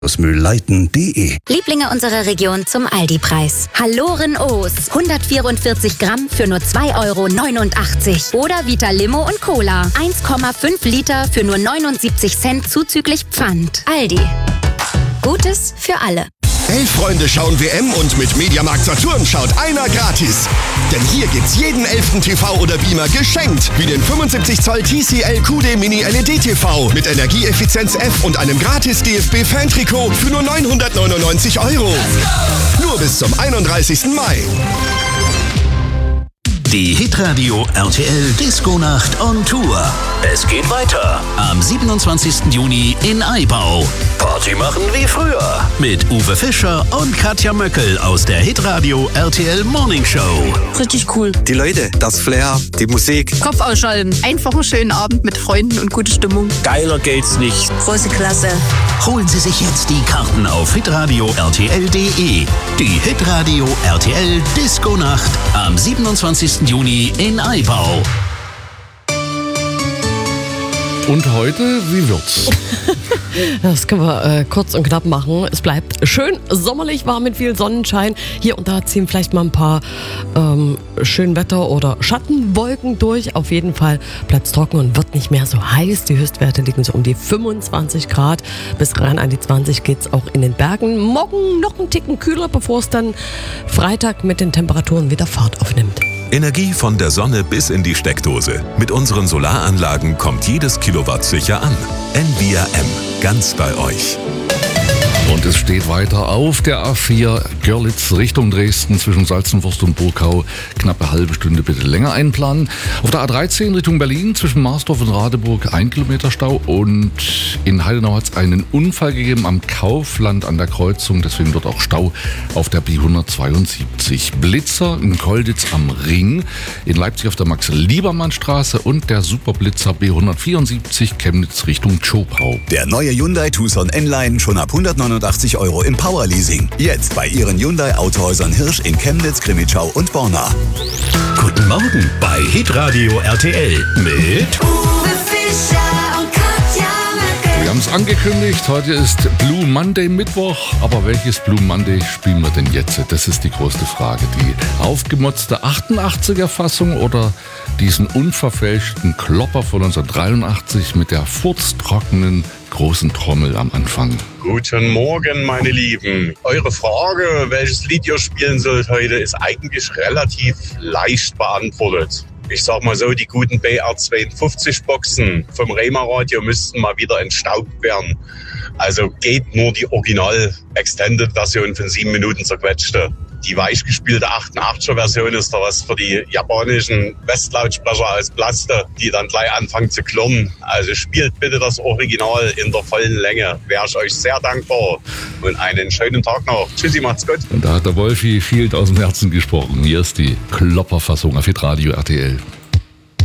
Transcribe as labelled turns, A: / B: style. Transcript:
A: Müllleiten.de.
B: Lieblinge unserer Region zum Aldi-Preis. Halloren O's. 144 Gramm für nur 2,89 €. Oder Vita Limo und Cola. 1,5 Liter für nur 79 Cent zuzüglich Pfand. Aldi. Gutes für alle.
C: Hey Freunde, schauen WM und mit Mediamarkt Saturn schaut einer gratis. Denn hier gibt's jeden 11. TV oder Beamer geschenkt. Wie den 75 Zoll TCL QD Mini LED TV mit Energieeffizienz F und einem gratis DFB-Fan-Trikot für nur 999 €. Nur bis zum 31. Mai.
D: Die Hitradio RTL Disco-Nacht on Tour. Es geht weiter am 27. Juni in Aibau. Party machen wie früher mit Uwe Fischer und Katja Möckel aus der Hitradio RTL Morning Show.
E: Richtig cool.
F: Die Leute, das Flair, die Musik.
E: Kopf ausschalten. Einfach einen schönen Abend mit Freunden und gute Stimmung.
F: Geiler geht's nicht.
E: Große Klasse.
D: Holen Sie sich jetzt die Karten auf hitradio RTL.de. Die Hitradio RTL Disco-Nacht am 27. Juni in Aibau.
G: Und heute, wie wird's?
H: Das können wir kurz und knapp machen. Es bleibt schön sommerlich warm mit viel Sonnenschein. Hier und da ziehen vielleicht mal ein paar schön Wetter- oder Schattenwolken durch. Auf jeden Fall bleibt es trocken und wird nicht mehr so heiß. Die Höchstwerte liegen so um die 25 Grad. Bis rein an die 20 geht es auch in den Bergen. Morgen noch einen Ticken kühler, bevor es dann Freitag mit den Temperaturen wieder Fahrt aufnimmt.
I: Energie von der Sonne bis in die Steckdose. Mit unseren Solaranlagen kommt jedes Kilowatt sicher an. NVRM, ganz bei euch.
G: Und es steht weiter auf der A4 Görlitz Richtung Dresden zwischen Salzenforst und Burgau. Knappe halbe Stunde bitte länger einplanen. Auf der A13 Richtung Berlin zwischen Marsdorf und Radeburg 1 Kilometer Stau. Und in Heidenau hat es einen Unfall gegeben am Kaufland an der Kreuzung. Deswegen dort auch Stau auf der B172. Blitzer in Kolditz am Ring. In Leipzig auf der Max-Liebermann-Straße und der Superblitzer B174 Chemnitz Richtung Zschopau.
J: Der neue Hyundai Tucson N-Line schon ab 189 € im Powerleasing. Jetzt bei Ihren Hyundai Autohäusern Hirsch in Chemnitz, Crimmitschau und Borna.
D: Guten Morgen bei Hitradio RTL mit
K: Uwe Fischer und Katja Möckel.
G: Wir haben es angekündigt, heute ist Blue Monday Mittwoch, aber welches Blue Monday spielen wir denn jetzt? Das ist die größte Frage. Die aufgemotzte 88er Fassung oder diesen unverfälschten Klopper von 1983 mit der furztrockenen großen Trommel am Anfang.
L: Guten Morgen, meine Lieben. Eure Frage, welches Lied ihr spielen sollt heute, ist eigentlich relativ leicht beantwortet. Ich sag mal so, die guten BR52-Boxen vom Rema-Radio müssten mal wieder entstaubt werden. Also geht nur die Original-Extended-Version von 7 Minuten zerquetschte. Die weichgespielte 88er-Version ist da was für die japanischen Westlautsprecher aus Plaste, die dann gleich anfangen zu klirren. Also spielt bitte das Original in der vollen Länge. Wäre ich euch sehr dankbar. Und einen schönen Tag noch. Tschüssi, macht's gut.
G: Und da hat der Wolfi viel aus dem Herzen gesprochen. Hier ist die Klopperfassung auf Hitradio RTL.